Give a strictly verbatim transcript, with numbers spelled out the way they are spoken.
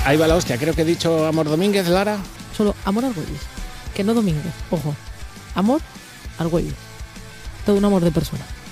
Ahí va la hostia, creo que he dicho Amor Domínguez, Lara. Solo Amor Argüelles, que no Domínguez, ojo. Amor Argüelles. Todo un amor de persona.